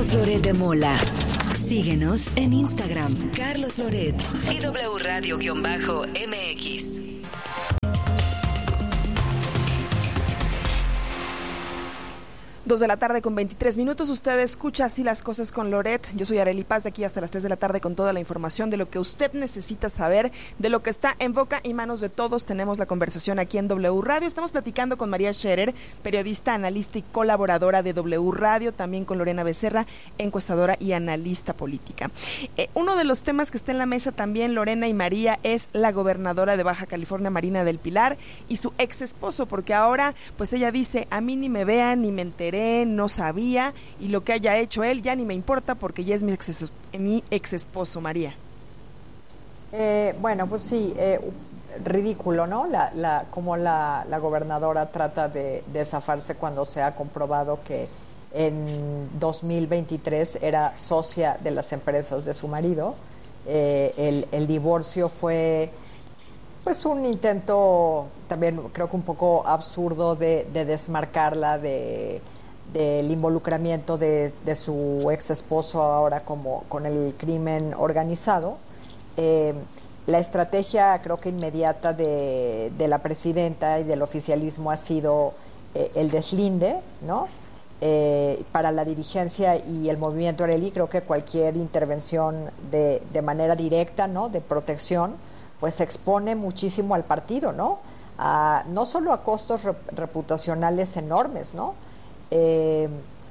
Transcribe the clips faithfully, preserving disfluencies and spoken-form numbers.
Carlos Loret de Mola. Síguenos en Instagram, Carlos Loret y W Radio-M X. Dos de la tarde con veintitrés minutos. Usted escucha Así las cosas con Loret. Yo soy Arely Paz, de aquí hasta las tres de la tarde con toda la información de lo que usted necesita saber, de lo que está en boca y manos de todos. Tenemos la conversación aquí en W Radio. Estamos platicando con María Scherer, periodista, analista y colaboradora de W Radio, también con Lorena Becerra, encuestadora y analista política. Eh, uno de los temas que está en la mesa también, Lorena y María, es la gobernadora de Baja California, Marina del Pilar, y su ex esposo, porque ahora pues ella dice, a mí ni me vean, ni me enteré, no sabía, y lo que haya hecho él ya ni me importa porque ya es mi ex, mi ex esposo. María. Eh, bueno, pues sí, eh, ridículo, ¿no? La, la, como la, la gobernadora trata de, de zafarse cuando se ha comprobado que en dos mil veintitrés era socia de las empresas de su marido. Eh, el, el divorcio fue pues un intento también creo que un poco absurdo de, de desmarcarla de del involucramiento de, de su ex esposo ahora como con el crimen organizado. Eh, la estrategia creo que inmediata de, de la presidenta y del oficialismo ha sido eh, el deslinde, ¿no? Eh, para la dirigencia y el movimiento Arely, creo que cualquier intervención de, de manera directa, ¿no?, de protección, pues expone muchísimo al partido, ¿no? A, no solo a costos rep- reputacionales enormes, ¿no? Eh,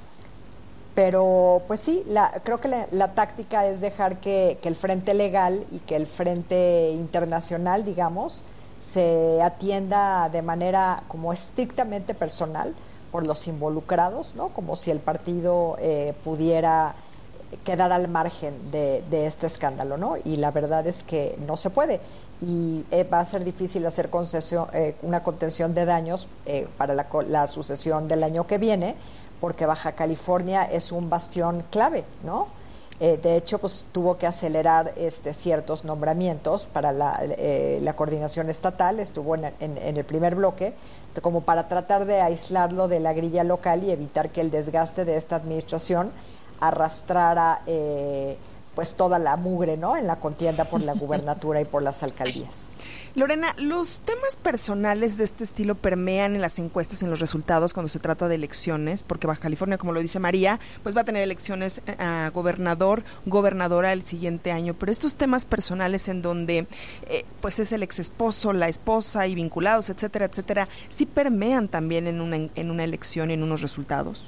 pero pues sí, la, creo que la, la táctica es dejar que, que el frente legal y que el frente internacional, digamos, se atienda de manera como estrictamente personal por los involucrados, ¿no? Como si el partido eh, pudiera quedar al margen de, de este escándalo, ¿no? Y la verdad es que no se puede. Y eh, va a ser difícil hacer concesión, eh, una contención de daños eh, para la, la sucesión del año que viene, porque Baja California es un bastión clave, ¿no? Eh, de hecho, pues tuvo que acelerar este, ciertos nombramientos para la, eh, la coordinación estatal, estuvo en, en, en el primer bloque, como para tratar de aislarlo de la grilla local y evitar que el desgaste de esta administración arrastrara eh, pues toda la mugre, ¿no?, en la contienda por la gubernatura y por las alcaldías. Lorena, ¿los temas personales de este estilo permean en las encuestas, en los resultados cuando se trata de elecciones? Porque Baja California, como lo dice María, pues va a tener elecciones a gobernador, gobernadora el siguiente año, pero estos temas personales en donde eh, pues es el ex esposo, la esposa y vinculados, etcétera, etcétera, ¿sí permean también en una, en una elección y en unos resultados?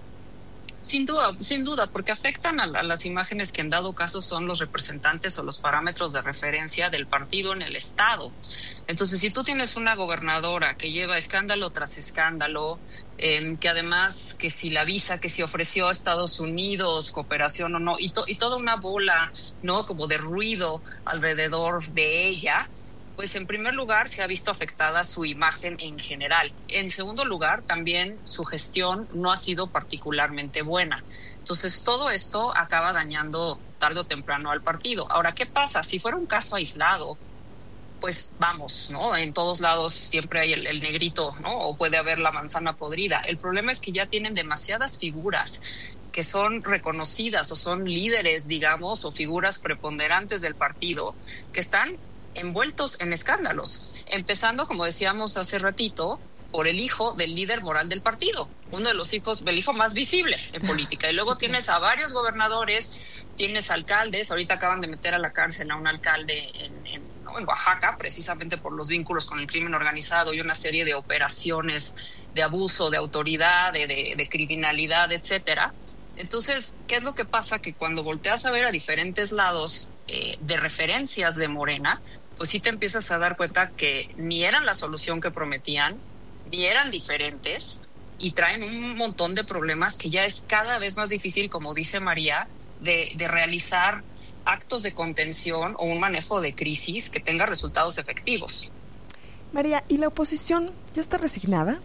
Sin duda, sin duda, porque afectan a, a las imágenes que en dado caso son los representantes o los parámetros de referencia del partido en el estado. Entonces, si tú tienes una gobernadora que lleva escándalo tras escándalo, eh, que además que si la visa, que si ofreció a Estados Unidos cooperación o no, y, to, y toda una bola, ¿no?, como de ruido alrededor de ella, pues en primer lugar se ha visto afectada su imagen en general. En segundo lugar, también su gestión no ha sido particularmente buena. Entonces, todo esto acaba dañando tarde o temprano al partido. Ahora, ¿qué pasa? Si fuera un caso aislado, pues vamos, ¿no? En todos lados siempre hay el, el negrito, ¿no? O puede haber la manzana podrida. El problema es que ya tienen demasiadas figuras que son reconocidas o son líderes, digamos, o figuras preponderantes del partido que están envueltos en escándalos, empezando, como decíamos hace ratito, por el hijo del líder moral del partido, uno de los hijos, el hijo más visible en política. Y luego sí, tienes a varios gobernadores, tienes alcaldes, ahorita acaban de meter a la cárcel a un alcalde en, en, ¿no?, en Oaxaca, precisamente por los vínculos con el crimen organizado y una serie de operaciones de abuso de autoridad, de, de, de criminalidad, etcétera. Entonces, ¿qué es lo que pasa? Que cuando volteas a ver a diferentes lados eh, de referencias de Morena, pues sí te empiezas a dar cuenta que ni eran la solución que prometían, ni eran diferentes, y traen un montón de problemas que ya es cada vez más difícil, como dice María, de, de realizar actos de contención o un manejo de crisis que tenga resultados efectivos. María, ¿y la oposición ya está resignada?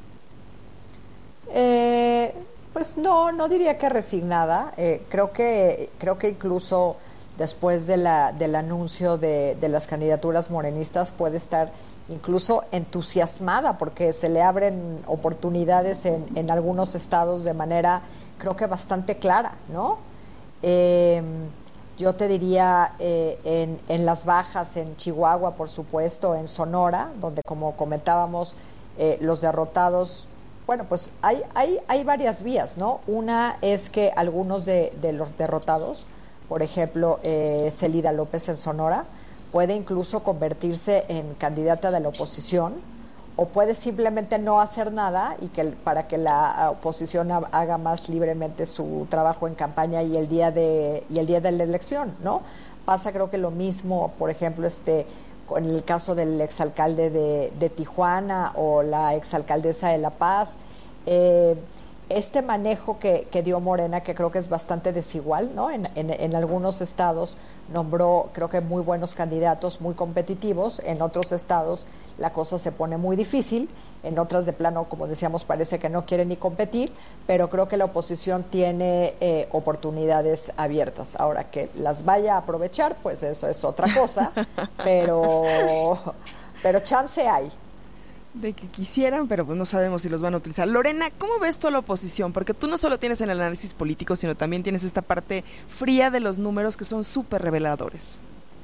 Eh, pues no, no diría que resignada. Eh, creo que creo que incluso después de la del anuncio de, de las candidaturas morenistas puede estar incluso entusiasmada porque se le abren oportunidades en, en algunos estados de manera creo que bastante clara, ¿no? Eh, yo te diría eh, en, en las bajas, en Chihuahua, por supuesto, en Sonora, donde como comentábamos, eh, los derrotados, bueno, pues hay, hay, hay varias vías, ¿no? Una es que algunos de, de los derrotados, por ejemplo, eh, Celida López en Sonora, puede incluso convertirse en candidata de la oposición, o puede simplemente no hacer nada y que para que la oposición haga más libremente su trabajo en campaña y el día de y el día de la elección, ¿no? Pasa creo que lo mismo, por ejemplo, este con el caso del exalcalde de, de Tijuana o la exalcaldesa de La Paz. Eh, este manejo que, que dio Morena, que creo que es bastante desigual, ¿no? En, en, en algunos estados nombró, creo que muy buenos candidatos, muy competitivos. En otros estados la cosa se pone muy difícil. En otras de plano, como decíamos, parece que no quieren ni competir, pero creo que la oposición tiene eh, oportunidades abiertas. Ahora, que las vaya a aprovechar, pues eso es otra cosa, pero, pero chance hay. De que quisieran, pero pues no sabemos si los van a utilizar. Lorena, ¿cómo ves tú a la oposición? Porque tú no solo tienes el análisis político, sino también tienes esta parte fría de los números que son súper reveladores.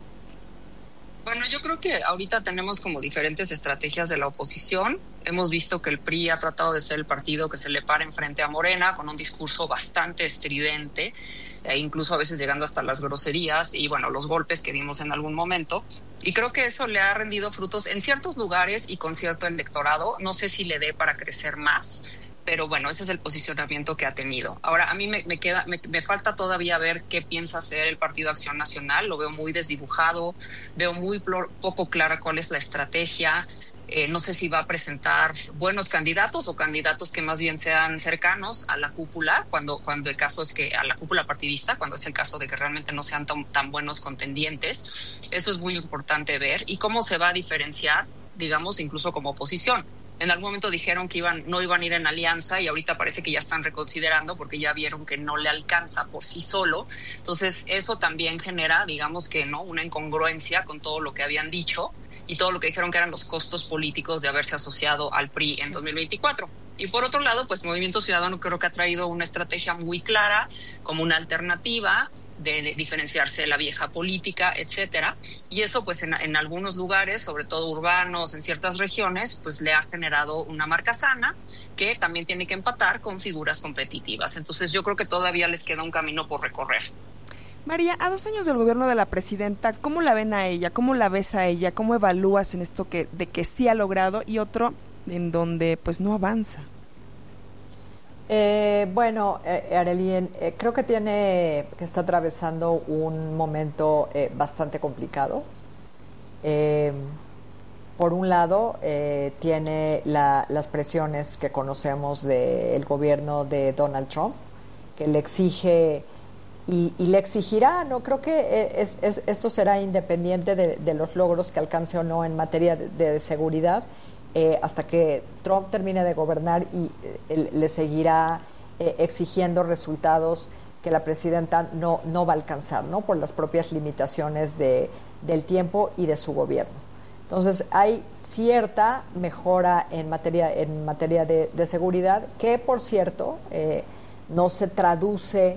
Bueno, yo creo que ahorita tenemos como diferentes estrategias de la oposición. Hemos visto que el P R I ha tratado de ser el partido que se le para enfrente a Morena con un discurso bastante estridente, e incluso a veces llegando hasta las groserías y, bueno, los golpes que vimos en algún momento. Y creo que eso le ha rendido frutos en ciertos lugares y con cierto electorado. No sé si le dé para crecer más, pero bueno, ese es el posicionamiento que ha tenido. Ahora, a mí me, me queda, me, me falta todavía ver qué piensa hacer el Partido Acción Nacional. Lo veo muy desdibujado, veo muy plor, poco clara cuál es la estrategia. Eh, no sé si va a presentar buenos candidatos o candidatos que más bien sean cercanos a la cúpula, cuando, cuando el caso es que a la cúpula partidista, cuando es el caso de que realmente no sean tan, tan buenos contendientes. Eso es muy importante ver. Y cómo se va a diferenciar, digamos, incluso como oposición. En algún momento dijeron que iban, no iban a ir en alianza y ahorita parece que ya están reconsiderando porque ya vieron que no le alcanza por sí solo. Entonces eso también genera, digamos que no, una incongruencia con todo lo que habían dicho y todo lo que dijeron que eran los costos políticos de haberse asociado al P R I en dos mil veinticuatro. Y por otro lado, pues Movimiento Ciudadano creo que ha traído una estrategia muy clara como una alternativa de diferenciarse de la vieja política, etcétera. Y eso, pues, en, en algunos lugares, sobre todo urbanos, en ciertas regiones, pues le ha generado una marca sana que también tiene que empatar con figuras competitivas. Entonces, yo creo que todavía les queda un camino por recorrer. María, a dos años del gobierno de la presidenta, ¿cómo la ven a ella? ¿Cómo la ves a ella? ¿Cómo evalúas en esto que de que sí ha logrado y otro en donde, pues, no avanza? Eh, bueno, eh, Arelien, eh, creo que tiene, que está atravesando un momento eh, bastante complicado. Eh, por un lado, eh, tiene la, las presiones que conocemos del gobierno de Donald Trump, que le exige y, y le exigirá, no creo que es, es, esto será independiente de, de los logros que alcance o no en materia de, de seguridad. Eh, hasta que Trump termine de gobernar y eh, le seguirá eh, exigiendo resultados que la presidenta no, no va a alcanzar, ¿no? Por las propias limitaciones de, del tiempo y de su gobierno. Entonces, hay cierta mejora en materia, en materia de, de seguridad que, por cierto, eh, no se traduce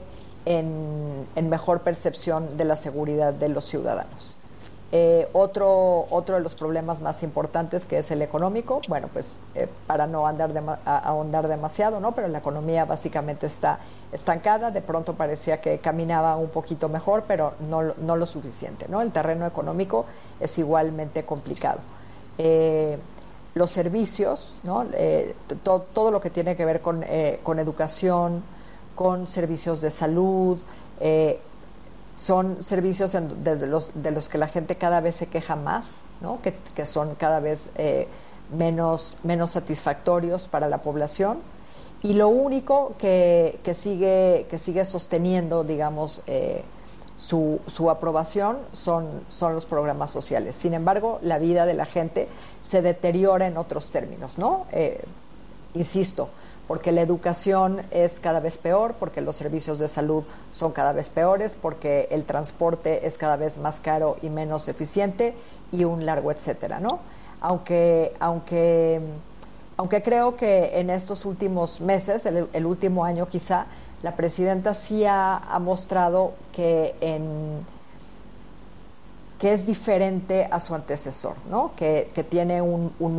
en, en mejor percepción de la seguridad de los ciudadanos. Eh, otro, otro de los problemas más importantes, que es el económico, bueno, pues eh, para no andar de, a, ahondar demasiado, ¿no? Pero la economía básicamente está estancada. De pronto parecía que caminaba un poquito mejor, pero no, no lo suficiente, ¿no? El terreno económico es igualmente complicado. Eh, los servicios, ¿no? Eh, to, todo lo que tiene que ver con, eh, con educación, con servicios de salud, eh, son servicios en, de, de, los, de los que la gente cada vez se queja más, ¿no? que, que son cada vez eh, menos, menos satisfactorios para la población. Y lo único que, que, sigue, que sigue sosteniendo, digamos, eh, su, su aprobación son, son los programas sociales. Sin embargo, la vida de la gente se deteriora en otros términos, ¿no? Eh, insisto, porque la educación es cada vez peor, porque los servicios de salud son cada vez peores, porque el transporte es cada vez más caro y menos eficiente, y un largo etcétera, ¿no? Aunque, aunque, aunque creo que en estos últimos meses, el, el último año quizá, la presidenta sí ha, ha mostrado que en que es diferente a su antecesor, ¿no? Que, que tiene un, un